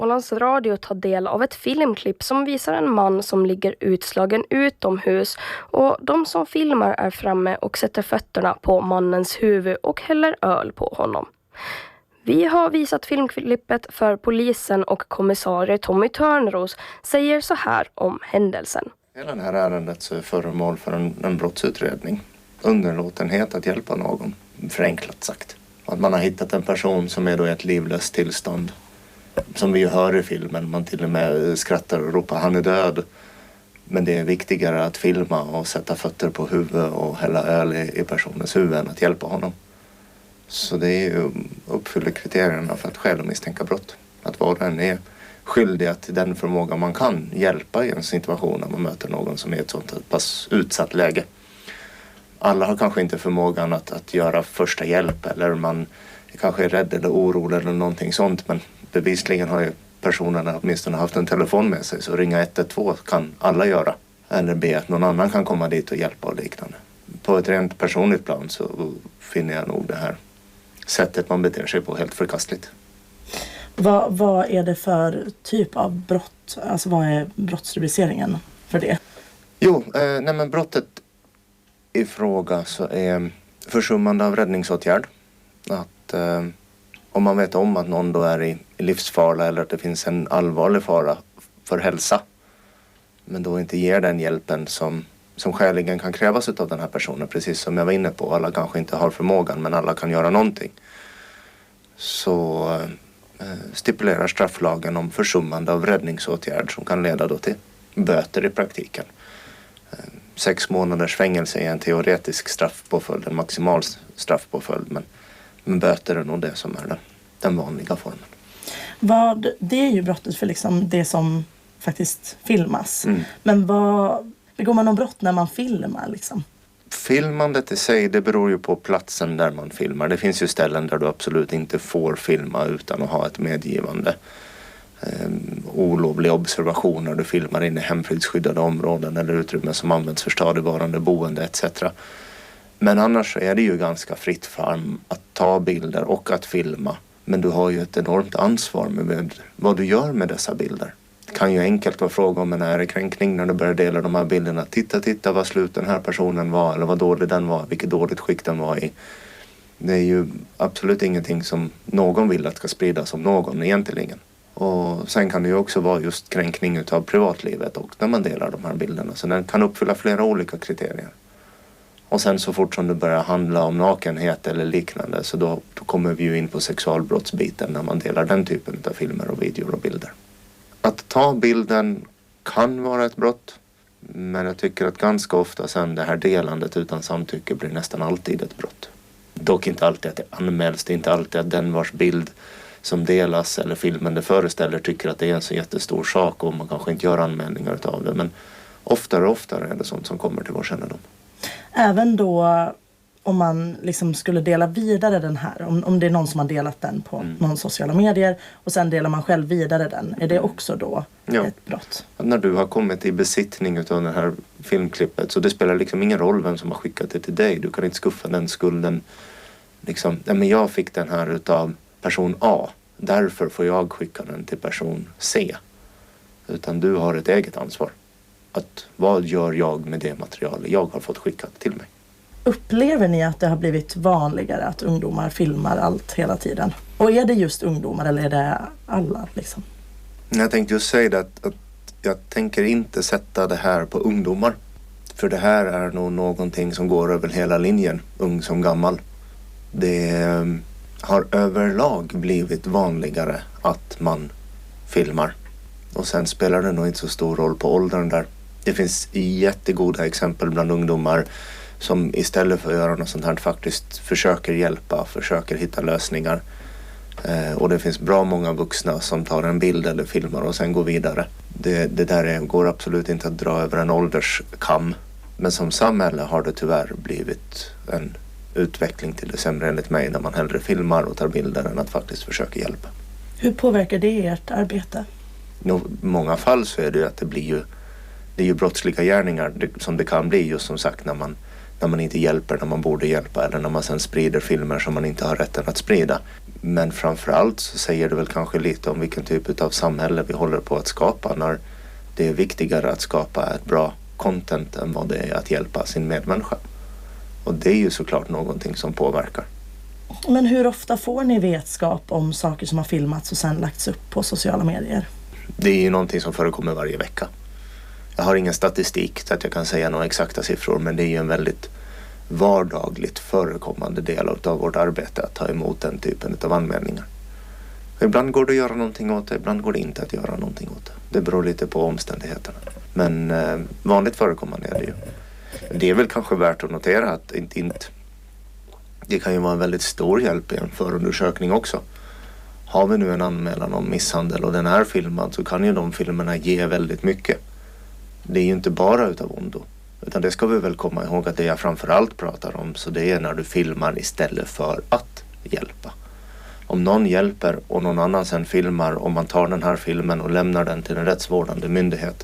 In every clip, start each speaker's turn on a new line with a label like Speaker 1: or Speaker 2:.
Speaker 1: Ålands Radio tar del av ett filmklipp som visar en man som ligger utslagen utomhus och de som filmar är framme och sätter fötterna på mannens huvud och häller öl på honom. Vi har visat filmklippet för polisen och kommissarie Tommy Törnros säger så här om händelsen.
Speaker 2: Hela det här ärendet så är föremål för en brottsutredning. Underlåtenhet att hjälpa någon, förenklat sagt. Att man har hittat en person som är då i ett livlöst tillstånd. Som vi ju hör i filmen, man till och med skrattar och ropar han är död. Men det är viktigare att filma och sätta fötter på huvudet och hälla öl i personens huvud än att hjälpa honom. Så det är ju uppfyller kriterierna för att skäl och misstänka brott. Att var och en är skyldig att den förmåga man kan hjälpa i en situation när man möter någon som är i ett sånt pass utsatt läge. Alla har kanske inte förmågan att göra första hjälp eller man kanske är rädd eller orolig eller någonting sånt. Men bevisligen har ju personerna åtminstone haft en telefon med sig så ringa 112 kan alla göra. Eller be att någon annan kan komma dit och hjälpa och liknande. På ett rent personligt plan så finner jag nog det här sättet man beter sig på helt förkastligt.
Speaker 3: Vad är det för typ av brott? Alltså vad är brottsrubriceringen för det?
Speaker 2: Jo, men brottet i fråga så är försummande av räddningsåtgärd. Att om man vet om att någon då är i livsfara eller att det finns en allvarlig fara för hälsa. Men då inte ger den hjälpen som skäligen kan krävas av den här personen. Precis som jag var inne på. Alla kanske inte har förmågan men alla kan göra någonting. Så stipulerar strafflagen om försummande av räddningsåtgärd som kan leda då till böter i praktiken. 6 månaders fängelse är en teoretisk straffpåföljd, en maximal straffpåföljd. Men böter är nog det som är den vanliga formen.
Speaker 3: Det är ju brottet för liksom det som faktiskt filmas. Men begår man någon brott när man filmar liksom?
Speaker 2: Filmandet i sig, det beror ju på platsen där man filmar. Det finns ju ställen där du absolut inte får filma utan att ha ett medgivande. Olovliga observationer, du filmar in i hemfridsskyddade områden eller utrymmen som används för stadigvarande boende etc. Men annars är det ju ganska fritt fram att ta bilder och att filma. Men du har ju ett enormt ansvar med vad du gör med dessa bilder. Det kan ju enkelt vara fråga om en ärekränkning när du börjar dela de här bilderna. Titta vad slut den här personen var eller vad dålig den var, vilket dåligt skick den var i. Det är ju absolut ingenting som någon vill att ska spridas om någon egentligen. Och sen kan det ju också vara just kränkning utav privatlivet och när man delar de här bilderna. Så den kan uppfylla flera olika kriterier. Och sen så fort som det börjar handla om nakenhet eller liknande så då kommer vi ju in på sexualbrottsbiten när man delar den typen av filmer och videor och bilder. Att ta bilden kan vara ett brott. Men jag tycker att ganska ofta sen det här delandet utan samtycke blir nästan alltid ett brott. Dock inte alltid att det anmäls. Det är inte alltid att den vars bild som delas eller filmen det föreställer tycker att det är en så jättestor sak och man kanske inte gör anmälningar utav det. Men oftare och oftare är det sånt som kommer till vår kännedom.
Speaker 3: Även då om man liksom skulle dela vidare den här, om det är någon som har delat den på någon sociala medier och sen delar man själv vidare den, är det också då ett brott?
Speaker 2: När du har kommit i besittning utav det här filmklippet så det spelar liksom ingen roll vem som har skickat det till dig. Du kan inte skuffa den skulden. Liksom, men jag fick den här utav person A, därför får jag skicka den till person C. Utan du har ett eget ansvar. Att vad gör jag med det material jag har fått skickat till mig?
Speaker 3: Upplever ni att det har blivit vanligare att ungdomar filmar allt hela tiden? Och är det just ungdomar eller är det alla liksom?
Speaker 2: Jag tänkte just säga det att jag tänker inte sätta det här på ungdomar. För det här är nog någonting som går över hela linjen, ung som gammal. Det har överlag blivit vanligare att man filmar. Och sen spelar det nog inte så stor roll på åldern där. Det finns jättegoda exempel bland ungdomar som istället för att göra något sånt här faktiskt försöker hjälpa, försöker hitta lösningar. Och det finns bra många vuxna som tar en bild eller filmar och sen går vidare. Det där går absolut inte att dra över en ålderskam. Men som samhälle har det tyvärr blivit en utveckling till det sämre enligt mig när man hellre filmar och tar bilder än att faktiskt försöka hjälpa.
Speaker 3: Hur påverkar det ert arbete?
Speaker 2: I många fall så är det att det är ju brottsliga gärningar som det kan bli just som sagt när när man inte hjälper när man borde hjälpa eller när man sen sprider filmer som man inte har rätten att sprida. Men framförallt så säger det väl kanske lite om vilken typ av samhälle vi håller på att skapa när det är viktigare att skapa ett bra content än vad det är att hjälpa sin medmänniska. Och det är ju såklart någonting som påverkar.
Speaker 3: Men hur ofta får ni vetskap om saker som har filmats och sen lagts upp på sociala medier?
Speaker 2: Det är ju någonting som förekommer varje vecka. Jag har ingen statistik så att jag kan säga några exakta siffror, men det är ju en väldigt vardagligt förekommande del av vårt arbete att ta emot den typen av anmälningar. Ibland går det att göra någonting åt det, ibland går det inte att göra någonting åt det. Det beror lite på omständigheterna. Men vanligt förekommande är det ju. Det är väl kanske värt att notera att det kan ju vara en väldigt stor hjälp i en förundersökning också. Har vi nu en anmälan om misshandel och den är filmad så kan ju de filmerna ge väldigt mycket. Det är ju inte bara utav ondo. Utan det ska vi väl komma ihåg att det jag framförallt pratar om så det är när du filmar istället för att hjälpa. Om någon hjälper och någon annan sen filmar och man tar den här filmen och lämnar den till en rättsvårdande myndighet.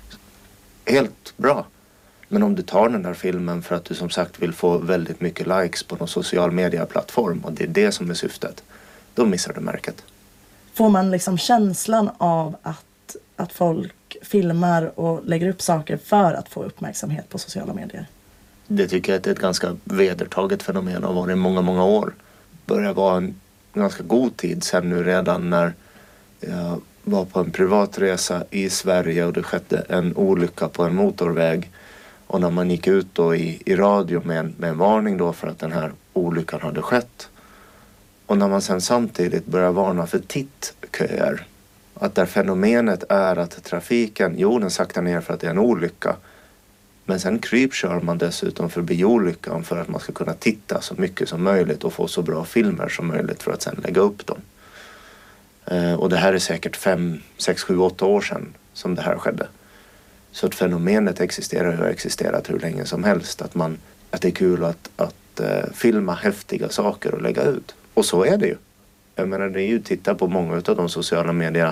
Speaker 2: Helt bra. Men om du tar den där filmen för att du som sagt vill få väldigt mycket likes på någon social media-plattform och det är det som är syftet, då missar du märket.
Speaker 3: Får man liksom känslan av att folk filmar och lägger upp saker för att få uppmärksamhet på sociala medier?
Speaker 2: Det tycker jag är ett ganska vedertaget fenomen och har varit många, många år. Börjar vara en ganska god tid sedan nu redan när jag var på en privatresa i Sverige och det skedde en olycka på en motorväg. Och när man gick ut då i radio med en varning då för att den här olyckan hade skett. Och när man sen samtidigt börjar varna för tittköer. Att där fenomenet är att trafiken, den saktar ner för att det är en olycka. Men sen krypkör man dessutom förbi olyckan för att man ska kunna titta så mycket som möjligt och få så bra filmer som möjligt för att sen lägga upp dem. Och det här är säkert 5, 6, 7, 8 år sedan som det här skedde. Så att fenomenet existerar och har existerat hur länge som helst. Att det är kul att filma häftiga saker och lägga ut. Och så är det ju. Jag menar det är ju, titta på många av de sociala medierna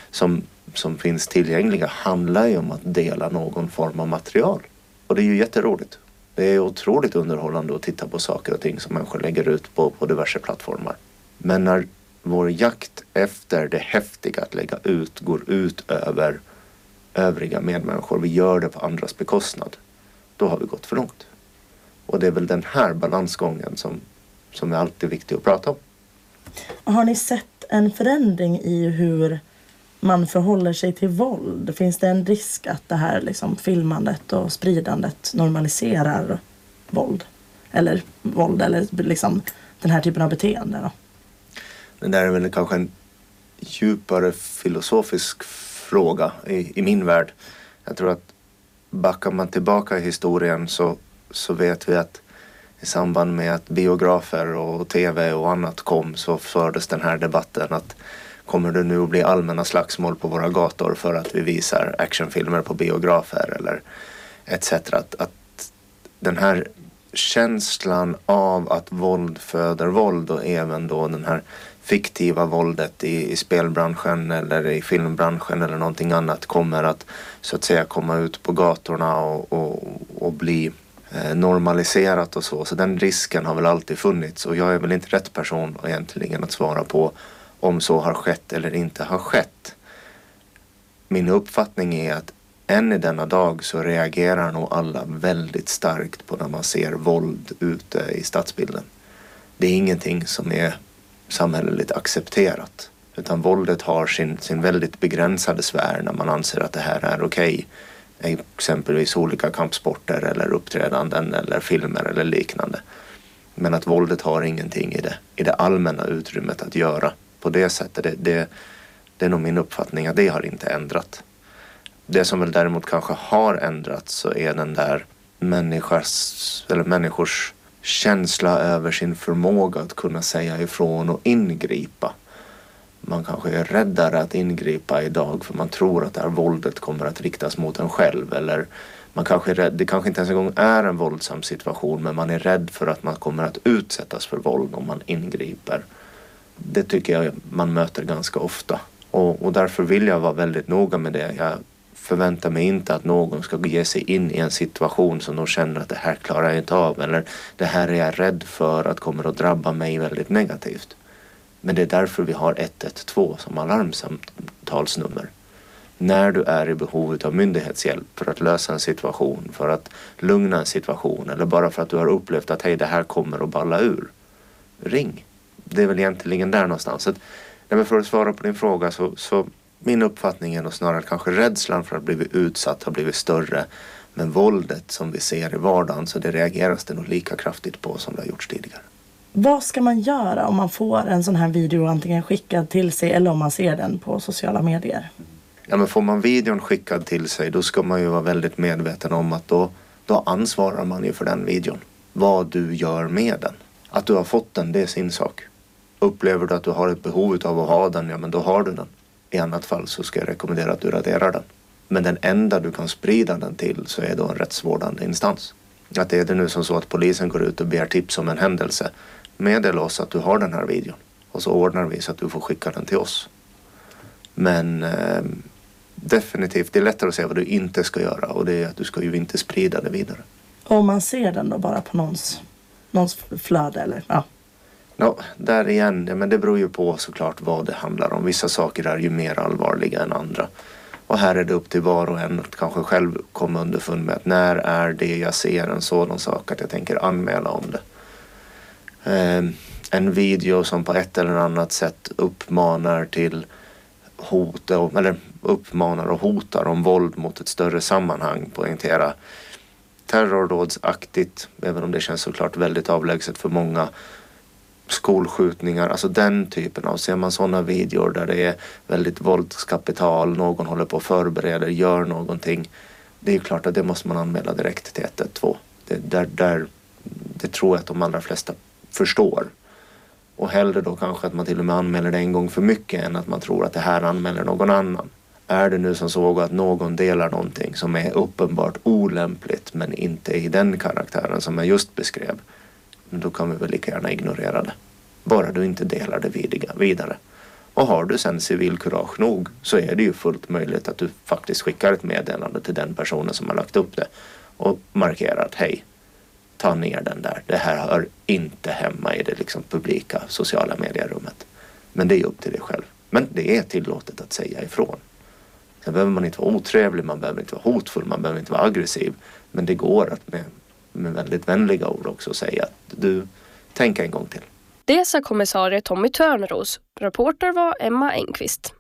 Speaker 2: som finns tillgängliga handlar ju om att dela någon form av material. Och det är ju jätteroligt. Det är otroligt underhållande att titta på saker och ting som människor lägger ut på diverse plattformar. Men när vår jakt efter det häftiga att lägga ut går ut över övriga medmänniskor, vi gör det på andras bekostnad, då har vi gått för långt. Och det är väl den här balansgången som är alltid viktig att prata om.
Speaker 3: Har ni sett en förändring i hur man förhåller sig till våld? Finns det en risk att det här liksom filmandet och spridandet normaliserar våld? Eller liksom den här typen av beteende då?
Speaker 2: Det där är väl kanske en djupare filosofisk fråga i min värld. Jag tror att backar man tillbaka i historien så vet vi att i samband med att biografer och tv och annat kom så fördes den här debatten att kommer det nu att bli allmänna slagsmål på våra gator för att vi visar actionfilmer på biografer eller etc. Att den här känslan av att våld föder våld och även då den här fiktiva våldet i spelbranschen eller i filmbranschen eller någonting annat kommer att så att säga komma ut på gatorna och bli normaliserat och så. Så den risken har väl alltid funnits och jag är väl inte rätt person egentligen att svara på om så har skett eller inte har skett. Min uppfattning är att än i denna dag så reagerar nog alla väldigt starkt på när man ser våld ute i stadsbilden. Det är ingenting som är samhälleligt accepterat. Utan våldet har sin väldigt begränsade sfär när man anser att det här är okej. Exempelvis olika kampsporter eller uppträdanden eller filmer eller liknande. Men att våldet har ingenting i det allmänna utrymmet att göra på det sättet. Det är nog min uppfattning att det har inte ändrat. Det som väl däremot kanske har ändrats så är den där människors känsla över sin förmåga att kunna säga ifrån och ingripa. Man kanske är räddare att ingripa idag för man tror att det här våldet kommer att riktas mot en själv. Eller man kanske är rädd, det kanske inte ens en gång är en våldsam situation men man är rädd för att man kommer att utsättas för våld om man ingriper. Det tycker jag man möter ganska ofta. Och därför vill jag vara väldigt noga med det. Jag förväntar mig inte att någon ska ge sig in i en situation som de känner att det här klarar jag inte av, eller det här är jag rädd för att kommer att drabba mig väldigt negativt. Men det är därför vi har 112 som alarmsamtalsnummer. När du är i behov av myndighetshjälp för att lösa en situation, för att lugna en situation, eller bara för att du har upplevt att hej, det här kommer att balla ur. Ring. Det är väl egentligen där någonstans. Så att, för att svara på din fråga så min uppfattning är nog snarare att kanske rädslan för att bli utsatt har blivit större. Men våldet som vi ser i vardagen, så det reageras det nog lika kraftigt på som det har gjorts tidigare.
Speaker 3: Vad ska man göra om man får en sån här video antingen skickad till sig eller om man ser den på sociala medier?
Speaker 2: Ja, men får man videon skickad till sig, då ska man ju vara väldigt medveten om att då ansvarar man ju för den videon. Vad du gör med den. Att du har fått den, det är sin sak. Upplever du att du har ett behov av att ha den, ja men då har du den. I annat fall så ska jag rekommendera att du raderar den. Men den enda du kan sprida den till så är då en rättsvårdande instans. Att det är det nu som så att polisen går ut och ber tips om en händelse. Meddela oss att du har den här videon. Och så ordnar vi så att du får skicka den till oss. Men definitivt, det är lättare att säga vad du inte ska göra. Och det är att du ska ju inte sprida det vidare.
Speaker 3: Om man ser den då bara på någons flöde eller ja.
Speaker 2: Ja, där igen, men det beror ju på såklart vad det handlar om. Vissa saker är ju mer allvarliga än andra. Och här är det upp till var och en att kanske själv komma underfund med att när är det jag ser en sådan sak att jag tänker anmäla om det. En video som på ett eller annat sätt uppmanar till hot, eller uppmanar och hotar om våld mot ett större sammanhang, poängtera terrordådsaktigt, även om det känns såklart väldigt avlägset för många, skolskjutningar, alltså den typen av, ser man sådana videor där det är väldigt våldskapital, någon håller på att förbereda, gör någonting, det är ju klart att det måste man anmäla direkt till 112. Det tror jag att de allra flesta förstår. Och hellre då kanske att man till och med anmäler det en gång för mycket än att man tror att det här anmäler någon annan. Är det nu som så att någon delar någonting som är uppenbart olämpligt men inte i den karaktären som jag just beskrev, då kan vi väl lika gärna ignorera det. Bara du inte delar det vidare. Och har du sen civilkurage nog så är det ju fullt möjligt att du faktiskt skickar ett meddelande till den personen som har lagt upp det och markerar att hej, ta ner den där. Det här hör inte hemma i det liksom publika sociala medierummet. Men det är upp till dig själv. Men det är tillåtet att säga ifrån. Sen behöver man inte vara otrevlig, man behöver inte vara hotfull, man behöver inte vara aggressiv. Men det går att med väldigt vänliga ord också säga att du tänker en gång till.
Speaker 1: Det sa kommissarie Tommy Törnros. Reporter var Emma Engqvist.